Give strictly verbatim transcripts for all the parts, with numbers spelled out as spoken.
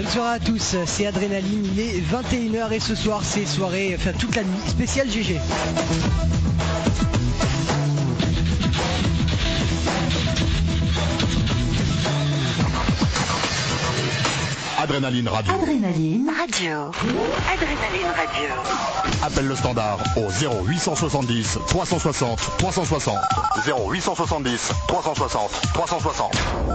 Bonsoir à tous, c'est Adrénaline, il est vingt et une heures et ce soir c'est soirée, enfin toute la nuit, spécial G G. Adrénaline Radio. Adrénaline Radio. Adrénaline Radio. Appelle le standard au zéro huit cent soixante-dix trois cent soixante trois cent soixante. zéro huit cent soixante-dix trois cent soixante trois cent soixante.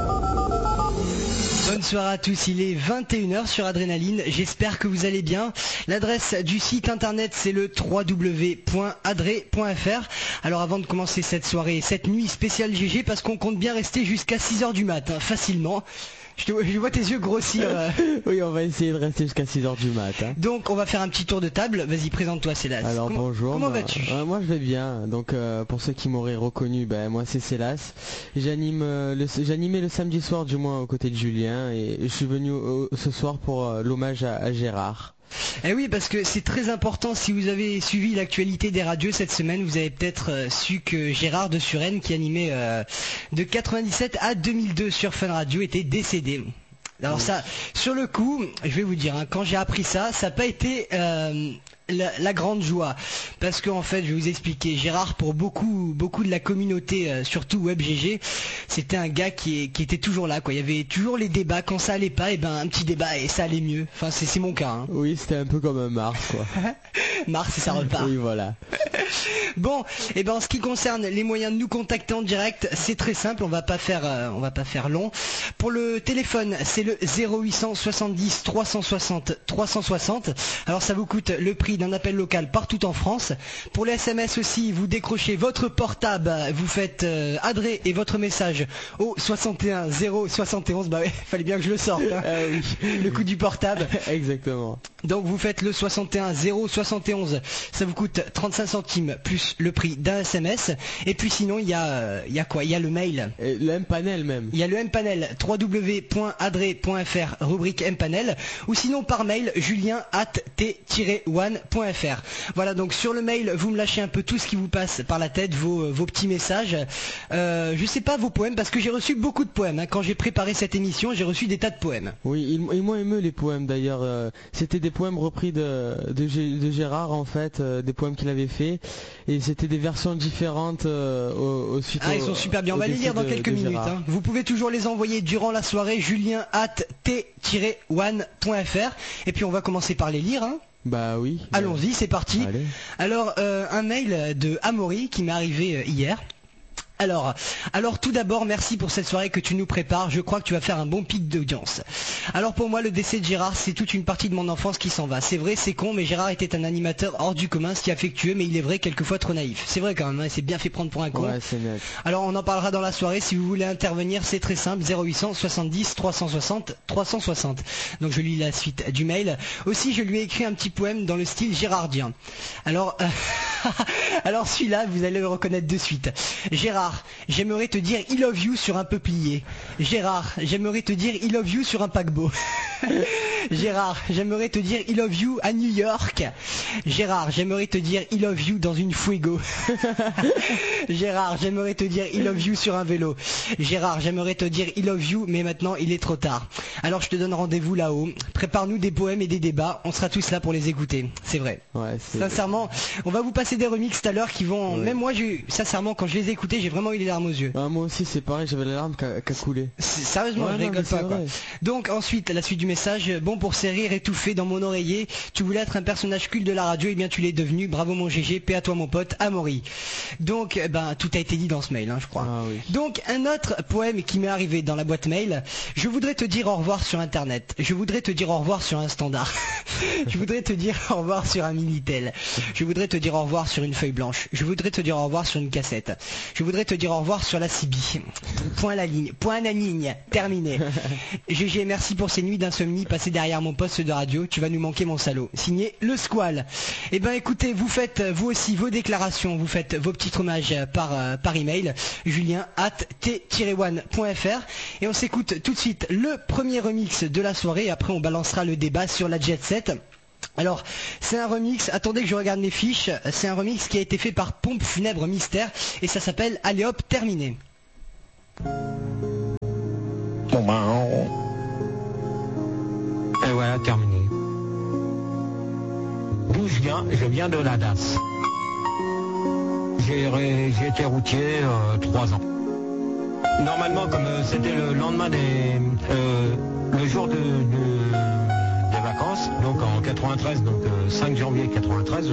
Bonsoir à tous, il est vingt et une heures sur Adrénaline, j'espère que vous allez bien. L'adresse du site internet c'est le w w w point adré point f r. Alors avant de commencer cette soirée, cette nuit spéciale G G, parce qu'on compte bien rester jusqu'à six heures du mat, hein, facilement. Je, te, je vois tes yeux grossir. Euh. Oui, on va essayer de rester jusqu'à six heures du mat. Hein. Donc on va faire un petit tour de table. Vas-y, présente-toi, Célas. Alors comment, bonjour. Comment bah, vas-tu euh, Moi je vais bien. Donc euh, pour ceux qui m'auraient reconnu, ben moi c'est Célas. J'anime euh, le, j'animais le samedi soir du moins aux côtés de Julien et je suis venu euh, ce soir pour euh, l'hommage à, à Gérard. Eh oui, parce que c'est très important, si vous avez suivi l'actualité des radios cette semaine, vous avez peut-être euh, su que Gérard de Suresnes, qui animait euh, de quatre-vingt-dix-sept à deux mille deux sur Fun Radio, était décédé. Alors ça, sur le coup, je vais vous dire, hein, quand j'ai appris ça, ça n'a pas été euh, la, la grande joie. Parce qu'en fait, je vais vous expliquer, Gérard, pour beaucoup beaucoup de la communauté, euh, surtout WebGG, c'était un gars qui, est, qui était toujours là, quoi. Il y avait toujours les débats, quand ça allait pas, et ben un petit débat et ça allait mieux. Enfin, c'est, c'est mon cas. Hein. Oui, c'était un peu comme un Mars, quoi. Mars et ça repart. Oui, voilà. Bon, et ben en ce qui concerne les moyens de nous contacter en direct, c'est très simple, on va pas faire euh, on va pas faire long. Pour le téléphone, c'est le zéro huit cent soixante-dix trois cent soixante trois cent soixante. Alors ça vous coûte le prix d'un appel local partout en France. Pour les S M S aussi, vous décrochez votre portable, vous faites euh, Adré et votre message au soixante et un zéro soixante et onze. Bah ouais, fallait bien que je le sorte. Hein. Euh, oui. Le coup du portable. Exactement. Donc vous faites le soixante et un zéro soixante et onze, ça vous coûte trente-cinq centimes plus le prix d'un S M S. Et puis sinon il y a, euh, il y a quoi Il y a le mail. Et le M-Panel même. Il y a le M-Panel, w w w point adré point f r, rubrique M-Panel. Ou sinon par mail, julien arobase t tiret one point f r. Voilà, donc sur le mail, vous me lâchez un peu tout ce qui vous passe par la tête, vos, vos petits messages. Euh, je sais pas vos poèmes, parce que j'ai reçu beaucoup de poèmes. Hein. Quand j'ai préparé cette émission, j'ai reçu des tas de poèmes. Oui, ils, ils m'ont ému les poèmes d'ailleurs. Euh, c'était des poèmes repris de, de, G, de Gérard en fait, euh, des poèmes qu'il avait fait. Et c'était des versions différentes euh, au, au suite Ah, au, ils sont super bien, on va les lire dans de, quelques de minutes. Hein. Vous pouvez toujours les envoyer durant la soirée, julien arobase t tiret one point f r. Et puis on va commencer par les lire. Hein. Bah oui. Allons-y, c'est parti. Allez. Alors, euh, un mail de Amaury qui m'est arrivé euh, hier. Alors, alors tout d'abord, merci pour cette soirée que tu nous prépares. Je crois que tu vas faire un bon pic d'audience. Alors pour moi, le décès de Gérard, c'est toute une partie de mon enfance qui s'en va. C'est vrai, c'est con, mais Gérard était un animateur hors du commun, si affectueux, mais il est vrai quelquefois trop naïf. C'est vrai quand même, hein, c'est bien fait prendre pour un con. Ouais, c'est net. Alors on en parlera dans la soirée. Si vous voulez intervenir, c'est très simple, zéro huit cent soixante-dix trois cent soixante trois cent soixante. Donc je lis la suite du mail. Aussi, je lui ai écrit un petit poème dans le style gérardien. Alors, euh, alors celui-là, vous allez le reconnaître de suite. Gérard, j'aimerais te dire I love you sur un peuplier. Gérard, j'aimerais te dire I love you sur un paquebot. Gérard, j'aimerais te dire I love you à New York. Gérard, j'aimerais te dire I love you dans une Fuego. Gérard, j'aimerais te dire I love you sur un vélo. Gérard, j'aimerais te dire I love you, mais maintenant il est trop tard. Alors je te donne rendez-vous là-haut. Prépare-nous des poèmes et des débats. On sera tous là pour les écouter. C'est vrai. Ouais, c'est... Sincèrement, on va vous passer des remixes tout à l'heure qui vont... Ouais. Même moi, j'ai... sincèrement, quand je les ai écoutés, j'ai vraiment eu les larmes aux yeux. Ah, moi aussi c'est pareil, j'avais la larme qui a, qui a coulé. C'est- Sérieusement, Ouais, je non, rigole mais c'est pas quoi. vrai. Donc ensuite, la suite du message, bon pour ces rires étouffés dans mon oreiller, tu voulais être un personnage culte de la radio, et bien tu l'es devenu, bravo mon G G, paix à toi mon pote, Amaury. Donc, eh ben, tout a été dit dans ce mail, hein, je crois. Ah oui. Donc un autre poème qui m'est arrivé dans la boîte mail, je voudrais te dire au revoir sur internet, je voudrais te dire au revoir sur un standard, je voudrais te dire au revoir sur un Minitel, je voudrais te dire au revoir sur une feuille blanche, je voudrais te dire au revoir sur une cassette, je voudrais te dire au revoir sur la C B. Point à la ligne, point à la ligne, terminé. G G, merci pour ces nuits d'insomnie passées derrière mon poste de radio, tu vas nous manquer mon salaud. Signé Le Squal. Eh ben écoutez, vous faites vous aussi vos déclarations, vous faites vos petits hommages par, euh, par email, julien arobase t tiret one point f r, et on s'écoute tout de suite le premier remix de la soirée, après on balancera le débat sur la Jet Set. Alors, c'est un remix, attendez que je regarde mes fiches, c'est un remix qui a été fait par Pompe Funèbre Mystère, et ça s'appelle Allez hop, terminé. voilà, terminé. D'où je viens, je viens de la D A S. J'ai ré- j'ai été routier euh, trois ans. Normalement, comme euh, c'était le lendemain des... euh, le jour de, de- des vacances, donc en quatre-vingt-treize, donc euh, cinq janvier quatre-vingt-treize,